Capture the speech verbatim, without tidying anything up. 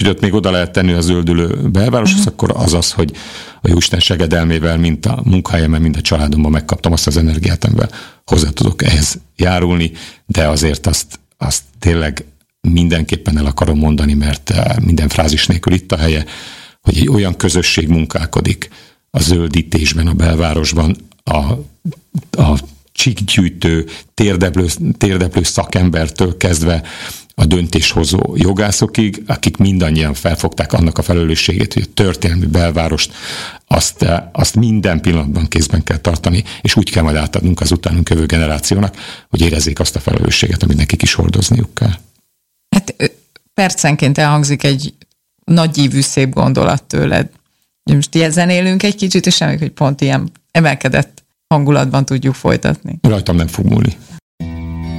hogy ott még oda lehet tenni a zöldülő belvároshoz, uh-huh. akkor az az, hogy a Jóisten segedelmével, mint a munkahelyemen, mint a családomban megkaptam azt az energiát, amivel hozzá tudok ehhez járulni, de azért azt, azt tényleg mindenképpen el akarom mondani, mert minden frázis nélkül itt a helye, hogy egy olyan közösség munkálkodik a zöldítésben, a belvárosban, a, a csíkgyűjtő, térdeplő, térdeplő szakembertől kezdve a döntéshozó jogászokig, akik mindannyian felfogták annak a felelősségét, hogy a történelmi belvárost azt, azt minden pillanatban kézben kell tartani, és úgy kell majd átadnunk az utánunk jövő generációnak, hogy érezzék azt a felelősséget, amit nekik is hordozniuk kell. Hát percenként elhangzik egy nagyívű szép gondolat tőled. Most ilyen zenélünk egy kicsit, és reméljük, hogy pont ilyen emelkedett hangulatban tudjuk folytatni. Rajtam nem fog múlni.